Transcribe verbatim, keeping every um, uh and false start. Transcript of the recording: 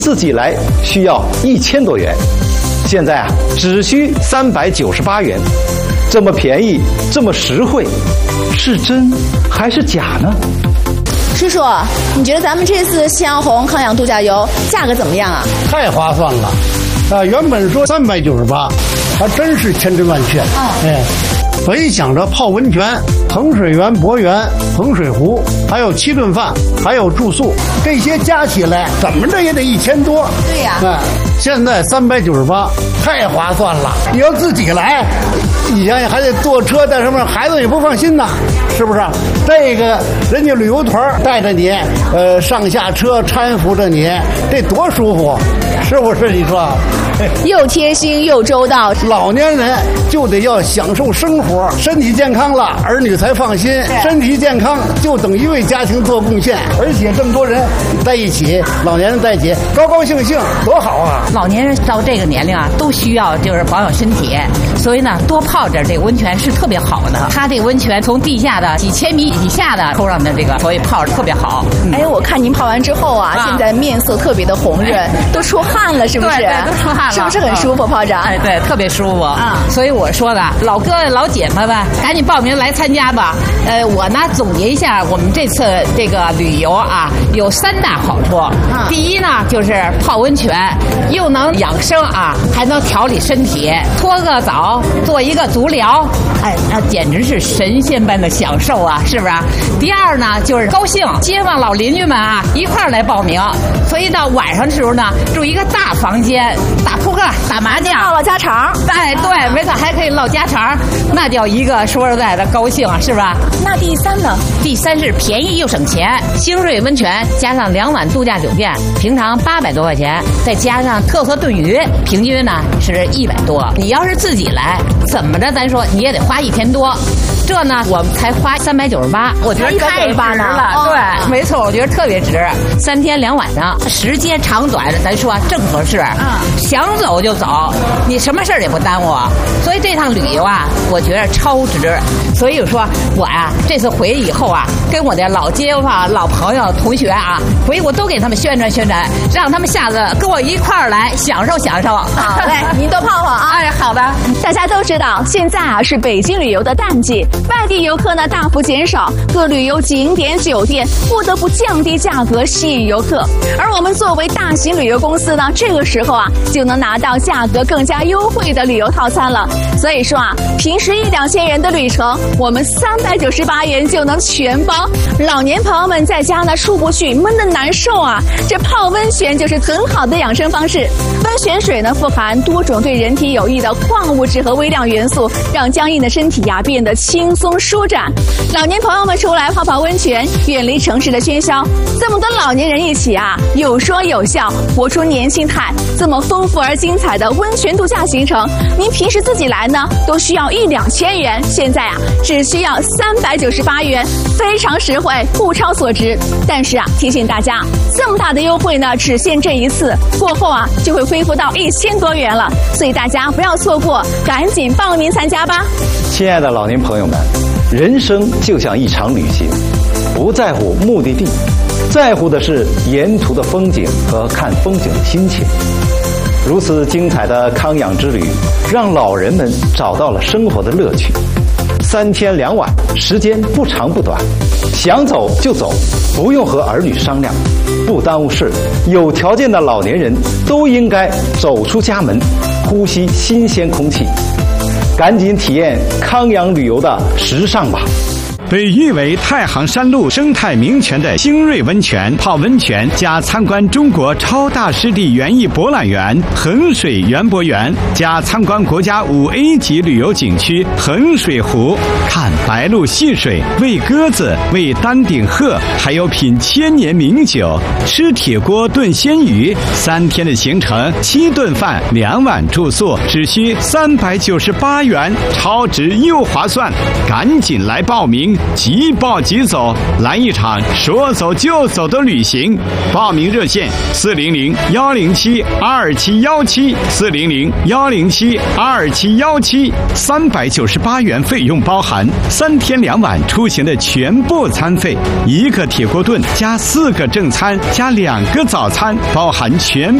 自己来需要一千多元，现在啊只需三百九十八元，这么便宜，这么实惠，是真还是假呢？ 叔叔，你觉得咱们这次夕阳红康养度假游价格怎么样啊？ 太划算了，啊，原本说三百九十八，还真是千真万确。啊，哎，本想着泡温泉、衡水园博园、衡水湖，还有七顿饭，还有住宿，这些加起来怎么着也得一千多。 对呀， 哎，现在三百九十八，太划算了。你要自己来，你想想还得坐车带什么，孩子也不放心呐，是不是？这个人家旅游团带着你，呃，上下车搀扶着你，这多舒服，是不是？你说？ 又贴心又周到。 老年人就得要享受生活，身体健康了，儿女才放心。身体健康就等于为家庭做贡献，而且这么多人在一起，老年人在一起，高高兴兴，多好啊！ 老年人到这个年龄啊，都需要就是保养身体，所以呢，多泡点这个温泉是特别好的。它这个温泉从地下的几千米以下的抽上的这个，所以泡着特别好。 嗯、哎，我看您泡完之后啊，啊现在面色特别的红润，都出汗了，是不是？ 对对，都出汗了。 是不是很舒服泡着？ 哎，对，特别舒服啊！所以我说的，老哥老姐们们，赶紧报名来参加吧。呃，我呢总结一下，我们这次这个旅游啊，有三大好处。嗯、第一呢，就是泡温泉，又能养生啊，还能调理身体，搓个澡，做一个足疗，哎，那简直是神仙般的享受啊，是不是？第二呢，就是高兴，街坊老邻居们啊一块儿来报名，所以到晚上的时候呢，住一个大房间。打扑克、打麻将、 唠唠家常， 哎，对，没错，还可以唠家常，那叫一个说实在的高兴啊，是吧？ 那第三呢？ 第三是便宜又省钱，星瑞温泉加上两晚度假酒店，平常八百多块钱，再加上特色炖鱼，平均呢是一百多。你要是自己来，怎么着咱说你也得花一千多。这呢，我们才花三百九十八，我觉得太值了。哦、对，没错，我觉得特别值。三天两晚上，时间长短咱说正合适。嗯，想走就走，你什么事儿也不耽误。所以这趟旅游啊，我觉得超值。所以说我呀、啊，这次回以后啊，跟我的老街坊、老朋友、同学啊，回我都给他们宣传宣传，让他们下次跟我一块儿来享受享受。 好嘞，您多泡泡啊！ 哎，好的。 大家都知道，现在啊是北京旅游的淡季。外地游客呢大幅减少，各旅游景点酒店不得不降低价格吸引游客。而我们作为大型旅游公司呢，这个时候啊就能拿到价格更加优惠的旅游套餐了。所以说啊，平时一两千元的旅程，我们三百九十八元就能全包。老年朋友们在家呢出不去，闷得难受啊，这泡温泉就是很好的养生方式。温泉水呢富含多种对人体有益的矿物质和微量元素，让僵硬的身体呀变得轻松舒展。老年朋友们出来泡泡温泉，远离城市的喧嚣，这么多老年人一起啊，有说有笑，活出年轻态。这么丰富而精彩的温泉度假行程，您平时自己来呢，都需要一两千元，现在啊，只需要三百九十八元，非常实惠，物超所值。但是啊，提醒大家，这么大的优惠呢，只限这一次，过后啊，就会恢复到一千多元了。所以大家不要错过，赶紧报名参加吧。 亲爱的老年朋友们，人生就像一场旅行，不在乎目的地，在乎的是沿途的风景和看风景的心情。如此精彩的康养之旅，让老人们找到了生活的乐趣。三天两晚，时间不长不短，想走就走，不用和儿女商量，不耽误事。有条件的老年人都应该走出家门，呼吸新鲜空气。赶紧体验康养旅游的时尚吧！ 被誉为太行山路生态名泉的星瑞温泉，泡温泉加参观中国超大湿地园艺博览园衡水园博园，加参观国家五 A 级旅游景区衡水湖，看白鹭戏水，喂鸽子，喂丹顶鹤，还有品千年名酒，吃铁锅炖鲜鱼。三天的行程，七顿饭，两晚住宿，只需三百九十八元，超值又划算，赶紧来报名！ 即报即走，来一场说走就走的旅行。报名热线：四零零幺零七二七幺七，四零零幺零七二七幺七，三百九十八元费用包含三天两晚出行的全部餐费，一个铁锅炖加四个正餐加两个早餐，包含全